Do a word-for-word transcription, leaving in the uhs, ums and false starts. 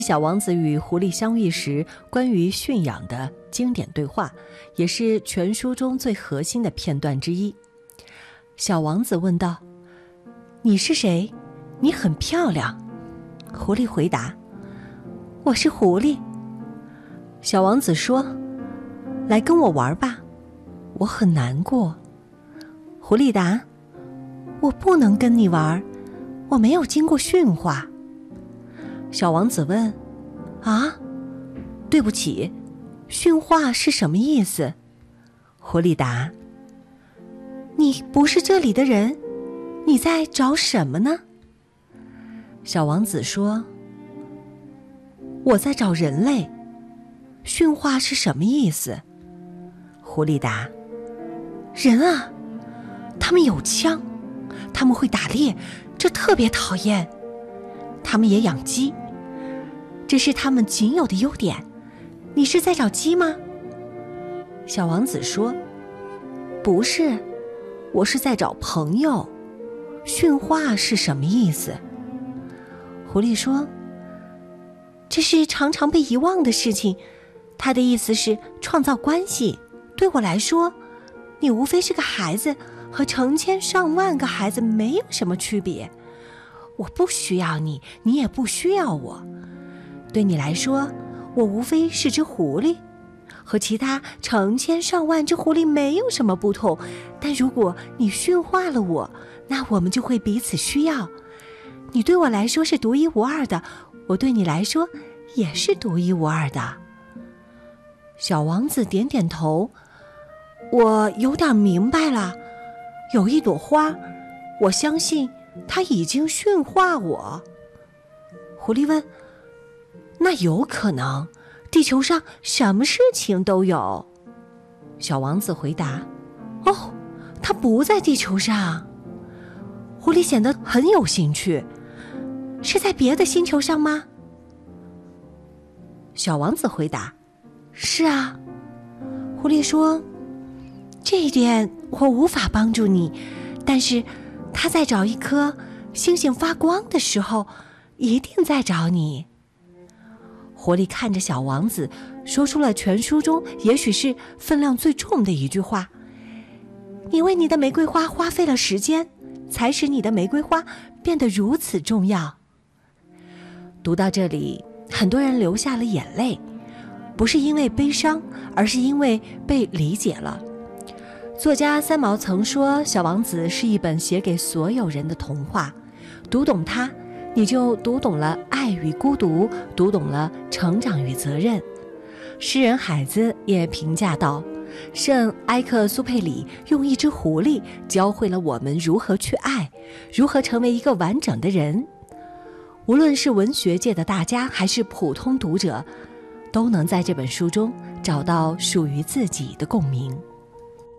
小王子与狐狸相遇时关于驯养的经典对话，也是全书中最核心的片段之一。小王子问道：你是谁？你很漂亮。狐狸回答：我是狐狸。小王子说：来跟我玩吧，我很难过。狐狸答：我不能跟你玩，我没有经过驯化。小王子问：啊，对不起，驯化是什么意思？狐狸答：你不是这里的人，你在找什么呢？小王子说：我在找人类。驯化是什么意思？狐狸答：人啊，他们有枪，他们会打猎，这特别讨厌。他们也养鸡，这是他们仅有的优点。你是在找鸡吗？小王子说：不是，我是在找朋友。驯化是什么意思？狐狸说：这是常常被遗忘的事情，他的意思是创造关系。对我来说，你无非是个孩子，和成千上万个孩子没有什么区别。我不需要你，你也不需要我。对你来说，我无非是只狐狸，和其他成千上万只狐狸没有什么不同。但如果你驯化了我，那我们就会彼此需要。你对我来说是独一无二的，我对你来说也是独一无二的。小王子点点头：我有点明白了。有一朵花，我相信它已经驯化我。狐狸问：那有可能？地球上什么事情都有。小王子回答：哦，它不在地球上。狐狸显得很有兴趣：是在别的星球上吗？小王子回答：是啊。狐狸说：这一点我无法帮助你，但是他在找一颗星星发光的时候，一定在找你。狐狸看着小王子，说出了全书中也许是分量最重的一句话：你为你的玫瑰花花费了时间，才使你的玫瑰花变得如此重要。读到这里，很多人流下了眼泪，不是因为悲伤，而是因为被理解了。作家三毛曾说，小王子是一本写给所有人的童话，读懂它，你就读懂了爱与孤独，读懂了成长与责任。诗人海子也评价道，圣埃克苏佩里用一只狐狸教会了我们如何去爱，如何成为一个完整的人。无论是文学界的大家还是普通读者，都能在这本书中找到属于自己的共鸣。